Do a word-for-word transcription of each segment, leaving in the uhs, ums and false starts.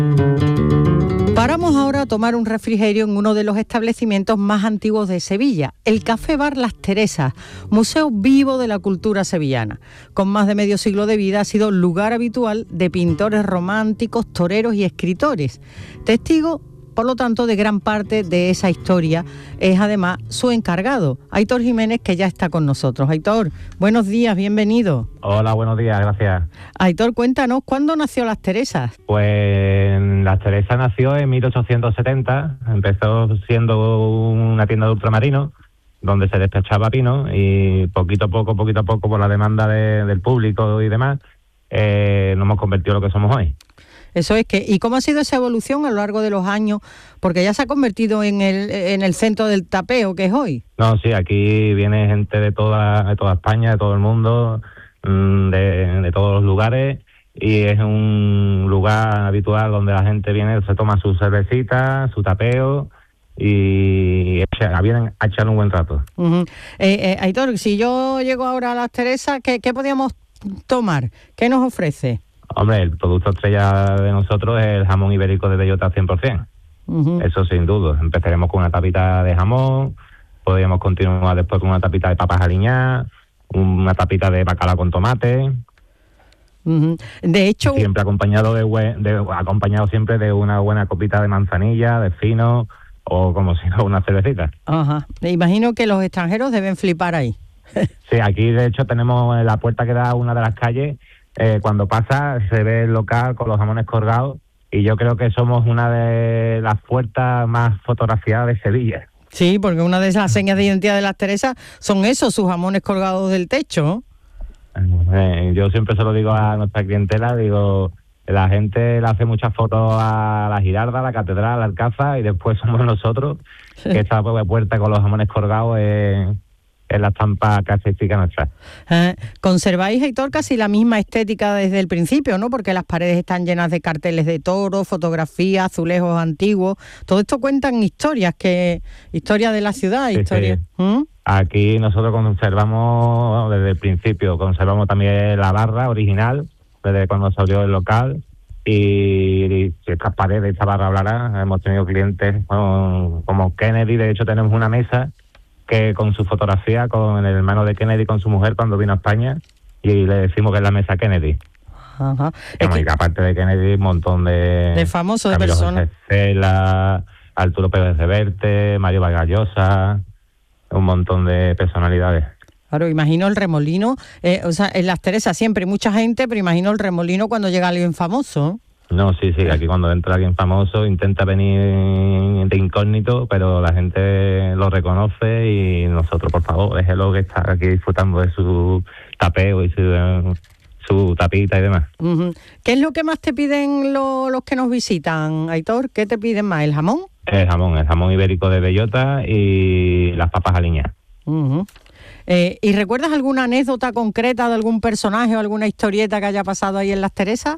Paramos ahora a tomar un refrigerio en uno de los establecimientos más antiguos de Sevilla, el Café Bar Las Teresas, museo vivo de la cultura sevillana. Con más de medio siglo de vida ha sido lugar habitual de pintores románticos, toreros y escritores. Testigo, por lo tanto, de gran parte de esa historia es además su encargado, Aitor Jiménez, que ya está con nosotros. Aitor, buenos días, bienvenido. Hola, buenos días, gracias. Aitor, cuéntanos, ¿cuándo nació Las Teresas? Pues Las Teresas nació en mil ochocientos setenta, empezó siendo una tienda de ultramarinos, donde se despachaba vino, y poquito a poco, poquito a poco, por la demanda de, del público y demás, eh, nos hemos convertido en lo que somos hoy. Eso es que, ¿y cómo ha sido esa evolución a lo largo de los años? Porque ya se ha convertido en el en el centro del tapeo que es hoy. No, sí, aquí viene gente de toda de toda España, de todo el mundo, de, de todos los lugares, y es un lugar habitual donde la gente viene, se toma su cervecita, su tapeo, y vienen a echar un buen rato. Uh-huh. eh, eh, Aitor, si yo llego ahora a Las Teresas, ¿qué, qué podríamos tomar? ¿Qué nos ofrece? Hombre, el producto estrella de nosotros es el jamón ibérico de bellota cien por ciento. Uh-huh. Eso sin duda. Empezaremos con una tapita de jamón, podríamos continuar después con una tapita de papas aliñadas, una tapita de bacalao con tomate. Uh-huh. De hecho, siempre acompañado de, de acompañado siempre de una buena copita de manzanilla, de fino, o como si no, una cervecita. Ajá. Me imagino que los extranjeros deben flipar ahí. Sí, aquí de hecho tenemos la puerta que da a una de las calles. Eh, cuando pasa se ve el local con los jamones colgados, y yo creo que somos una de las puertas más fotografiadas de Sevilla. Sí, porque una de esas señas de identidad de Las Teresas son esos, sus jamones colgados del techo. Eh, yo siempre se lo digo a nuestra clientela, digo, la gente le hace muchas fotos a la Girarda, a la Catedral, a la Alcázar, y después somos nosotros, que esta puerta con los jamones colgados es... es la estampa característica nuestra. Eh, conserváis, Aitor, casi la misma estética desde el principio, ¿no? Porque las paredes están llenas de carteles de toros, fotografías, azulejos antiguos. Todo esto cuentan historias, que historia de la ciudad, sí, historia. Sí. ¿Mm? Aquí nosotros conservamos desde el principio, conservamos también la barra original, desde cuando se abrió el local. Y si estas paredes, esta barra hablará, hemos tenido clientes como, como Kennedy. De hecho tenemos una mesa que con su fotografía, con el hermano de Kennedy, con su mujer cuando vino a España, y le decimos que es la mesa Kennedy. Ajá. Es que, aparte de Kennedy, un montón de... De famosos, de personas. Cela, Arturo Pérez Reverte, Mario Vargas Llosa, un montón de personalidades. Claro, imagino el remolino, eh, o sea, en Las Teresas siempre hay mucha gente, pero imagino el remolino cuando llega alguien famoso. No, sí, sí, aquí cuando entra alguien famoso intenta venir de incógnito, pero la gente lo reconoce, y nosotros, por favor, déjelo que está aquí disfrutando de su tapeo y su, su tapita y demás. Uh-huh. ¿Qué es lo que más te piden lo, los que nos visitan, Aitor? ¿Qué te piden más, el jamón? El jamón, el jamón ibérico de bellota y las papas aliñadas. Uh-huh. Eh, ¿Y recuerdas alguna anécdota concreta de algún personaje o alguna historieta que haya pasado ahí en Las Teresas?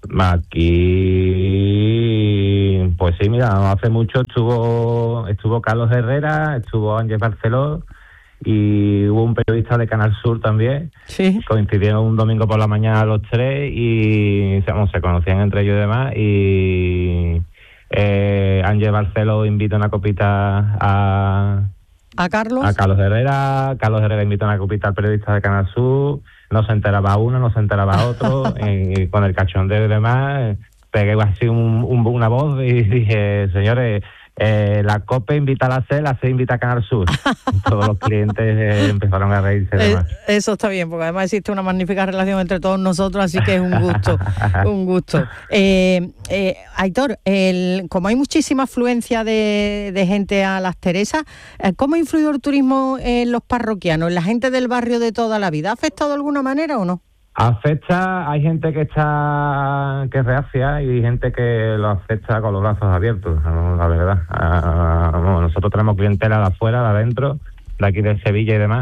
Aquí, pues sí, mira, hace mucho estuvo estuvo Carlos Herrera, estuvo Ángel Barceló, y hubo un periodista de Canal Sur también. Sí. Coincidieron un domingo por la mañana los tres y vamos, se conocían entre ellos y demás, y eh, Ángel Barceló invita una copita a... ¿A Carlos? A Carlos Herrera, Carlos Herrera invita una copita al periodista de Canal Sur, no se enteraba uno, no se enteraba otro, y con el cachondeo y demás, pegué así un, un, una voz y dije, señores, eh, la COPE invita a la C, la C invita a Canal Sur. Todos los clientes eh, empezaron a reírse. Eh, eso está bien, porque además existe una magnífica relación entre todos nosotros, así que es un gusto, un gusto. Eh, eh, Aitor, el, como hay muchísima afluencia de, de gente a Las Teresas, ¿cómo ha influido el turismo en los parroquianos, en la gente del barrio de toda la vida? ¿Ha afectado de alguna manera o no? Afecta, hay gente que está que es reacia y gente que lo acepta con los brazos abiertos, la verdad. Ah, bueno, nosotros tenemos clientela de afuera, de adentro, de aquí de Sevilla y demás,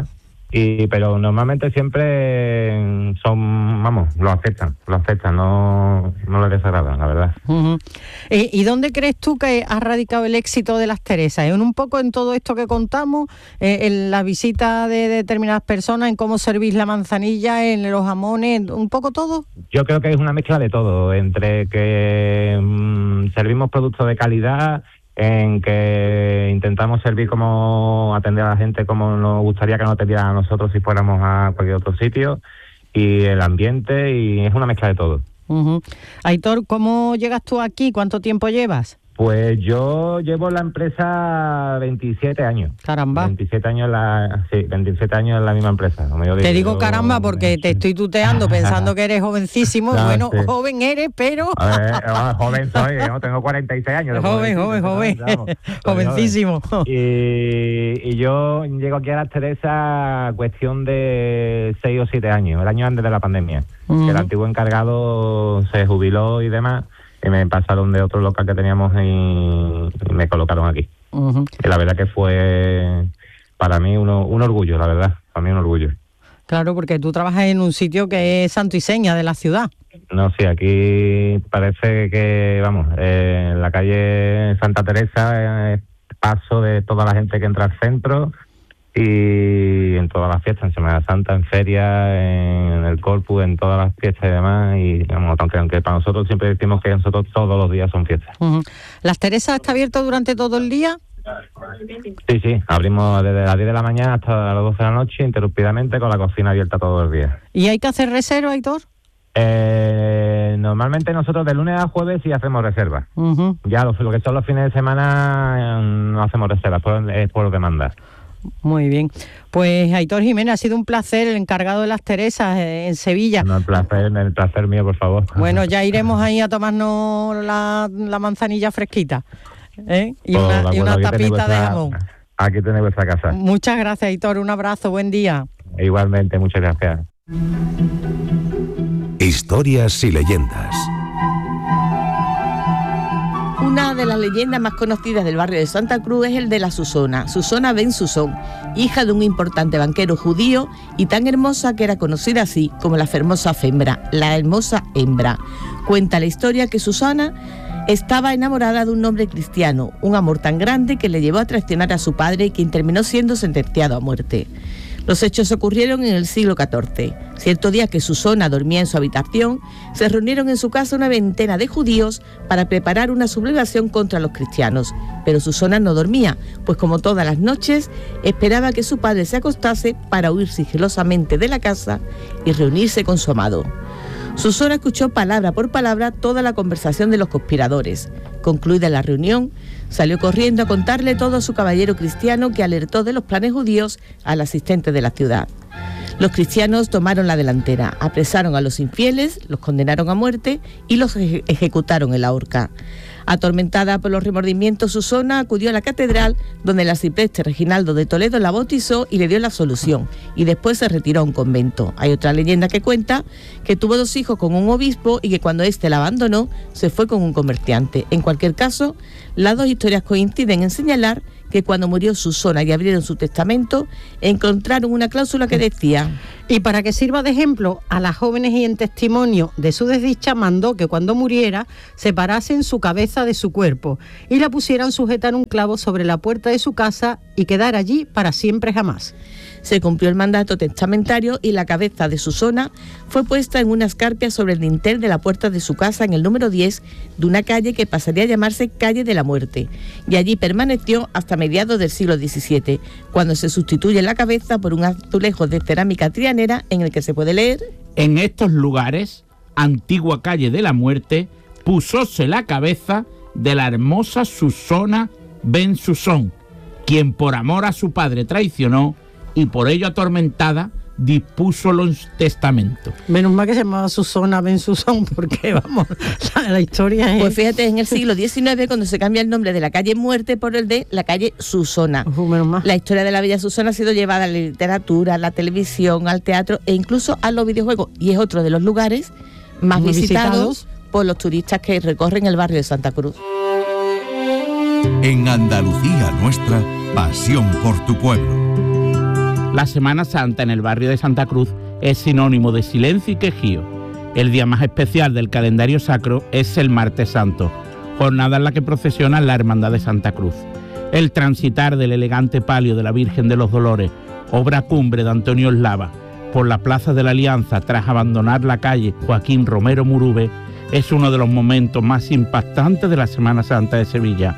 Y, pero normalmente siempre son, vamos, lo aceptan, lo aceptan, no, no les desagrada, la verdad. Uh-huh. ¿Y, ¿Y dónde crees tú que ha radicado el éxito de las Teresas? ¿En un poco en todo esto que contamos, eh, en la visita de determinadas personas, en cómo servís la manzanilla, en los jamones, un poco todo? Yo creo que es una mezcla de todo, entre que mmm, servimos productos de calidad, en que intentamos servir como atender a la gente como nos gustaría que nos atendieran a nosotros si fuéramos a cualquier otro sitio, y el ambiente, y es una mezcla de todo. Uh-huh. Aitor, ¿cómo llegas tú aquí? ¿Cuánto tiempo llevas? Pues yo llevo en la empresa veintisiete años. Caramba. veintisiete años en la, sí, veintisiete años en la misma empresa. Como yo digo, te digo yo, caramba porque te estoy tuteando pensando que eres jovencísimo. No, bueno, sí. Joven eres, pero... A ver, joven soy, yo tengo cuarenta y seis años. Joven, joven, joven. joven. Jovencísimo. Y, y yo llego aquí a las Teresas cuestión de seis o siete años, el año antes de la pandemia. Uh-huh. Que el antiguo encargado se jubiló y demás. Y me pasaron de otro local que teníamos y, y me colocaron aquí. Uh-huh. Y la verdad que fue para mí uno, un orgullo, la verdad, para mí un orgullo. Claro, porque tú trabajas en un sitio que es santo y seña de la ciudad. No, sí, aquí parece que, vamos, eh, en la calle Santa Teresa es paso de toda la gente que entra al centro, y en todas las fiestas, en Semana Santa, en feria, en el Corpus, en todas las fiestas y demás, y vamos, aunque, aunque para nosotros siempre decimos que nosotros todos los días son fiestas. Uh-huh. ¿Las Teresas está abierto durante todo el día? Sí, sí, abrimos desde las diez de la mañana hasta las doce de la noche, interrumpidamente, con la cocina abierta todos los días. ¿Y hay que hacer reserva, Aitor? Eh, normalmente nosotros de lunes a jueves sí hacemos reservas. Uh-huh. Ya lo, lo que son los fines de semana eh, no hacemos reservas, por, es por demanda. Muy bien. Pues Aitor Jiménez, ha sido un placer, el encargado de las Teresas eh, en Sevilla. No, el placer, el placer mío, por favor. Bueno, ya iremos ahí a tomarnos la, la manzanilla fresquita, ¿eh? Y oh, una, y una tapita vuestra, de jamón. Aquí tenéis vuestra casa. Muchas gracias, Aitor, un abrazo, buen día. Igualmente, muchas gracias. Historias y leyendas. Una de las leyendas más conocidas del barrio de Santa Cruz es el de la Susona, Susona ben Susón, hija de un importante banquero judío y tan hermosa que era conocida así como la hermosa fembra, la hermosa hembra. Cuenta la historia que Susana estaba enamorada de un hombre cristiano, un amor tan grande que le llevó a traicionar a su padre y quien terminó siendo sentenciado a muerte. Los hechos ocurrieron en el siglo catorce. Cierto día que Susana dormía en su habitación, se reunieron en su casa una veintena de judíos para preparar una sublevación contra los cristianos. Pero Susana no dormía, pues como todas las noches, esperaba que su padre se acostase para huir sigilosamente de la casa y reunirse con su amado. Susana escuchó palabra por palabra toda la conversación de los conspiradores. Concluida la reunión, salió corriendo a contarle todo a su caballero cristiano, que alertó de los planes judíos al asistente de la ciudad. Los cristianos tomaron la delantera, apresaron a los infieles, los condenaron a muerte y los eje- ejecutaron en la horca. Atormentada por los remordimientos, Susana acudió a la catedral, donde el arcipreste Reginaldo de Toledo la bautizó y le dio la absolución, y después se retiró a un convento. Hay otra leyenda que cuenta que tuvo dos hijos con un obispo y que cuando éste la abandonó, se fue con un comerciante. En cualquier caso, las dos historias coinciden en señalar que cuando murió Susana y abrieron su testamento, encontraron una cláusula que decía: y para que sirva de ejemplo a las jóvenes y en testimonio de su desdicha, mandó que cuando muriera separasen su cabeza de su cuerpo y la pusieran sujeta en un clavo sobre la puerta de su casa y quedar allí para siempre jamás. Se cumplió el mandato testamentario y la cabeza de Susana fue puesta en una escarpia sobre el dintel de la puerta de su casa en el número diez de una calle que pasaría a llamarse Calle de la Muerte, y allí permaneció hasta mediados del siglo diecisiete, cuando se sustituye la cabeza por un azulejo de cerámica trianera en el que se puede leer: en estos lugares, antigua Calle de la Muerte, pusóse la cabeza de la hermosa Susana ben Susón, quien por amor a su padre traicionó y por ello atormentada dispuso los testamentos. Menos mal que se llamaba Susana ben Susón, porque vamos, la, la historia es... Pues fíjate, en el siglo diecinueve, cuando se cambia el nombre de la calle Muerte por el de la calle Susona. Uh, menos mal. La historia de la bella Susana ha sido llevada a la literatura, a la televisión, al teatro e incluso a los videojuegos, y es otro de los lugares más visitados, visitados por los turistas que recorren el barrio de Santa Cruz. En Andalucía Nuestra, pasión por tu pueblo. La Semana Santa en el barrio de Santa Cruz es sinónimo de silencio y quejío. El día más especial del calendario sacro es el Martes Santo, jornada en la que procesiona la Hermandad de Santa Cruz. El transitar del elegante palio de la Virgen de los Dolores, obra cumbre de Antonio Eslava, por la Plaza de la Alianza tras abandonar la calle Joaquín Romero Murube, es uno de los momentos más impactantes de la Semana Santa de Sevilla.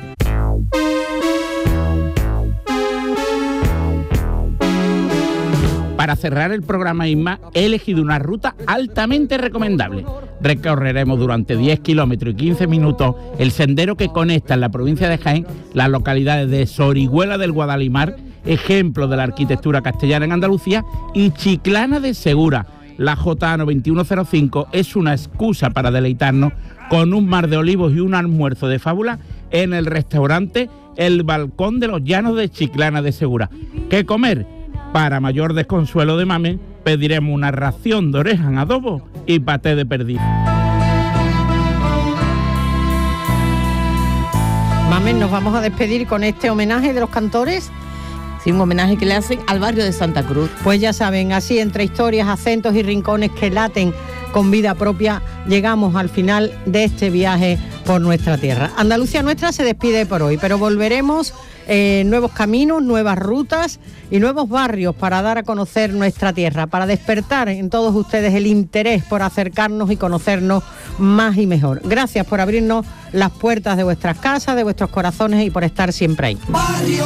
Para cerrar el programa, Isma, he elegido una ruta altamente recomendable. Recorreremos durante diez kilómetros y quince minutos el sendero que conecta en la provincia de Jaén las localidades de Sorihuela del Guadalimar, ejemplo de la arquitectura castellana en Andalucía, y Chiclana de Segura. La J A noventa y uno cero cinco es una excusa para deleitarnos con un mar de olivos y un almuerzo de fábula en el restaurante El Balcón de los Llanos de Chiclana de Segura. ¿Qué comer? Para mayor desconsuelo de Mame, pediremos una ración de oreja en adobo y paté de perdiz. Mamen, nos vamos a despedir con este homenaje de los cantores. Sí, un homenaje que le hacen al barrio de Santa Cruz. Pues ya saben, así entre historias, acentos y rincones que laten con vida propia, llegamos al final de este viaje por nuestra tierra. Andalucía Nuestra se despide por hoy, pero volveremos eh, nuevos caminos, nuevas rutas y nuevos barrios para dar a conocer nuestra tierra, para despertar en todos ustedes el interés por acercarnos y conocernos más y mejor. Gracias por abrirnos las puertas de vuestras casas, de vuestros corazones y por estar siempre ahí.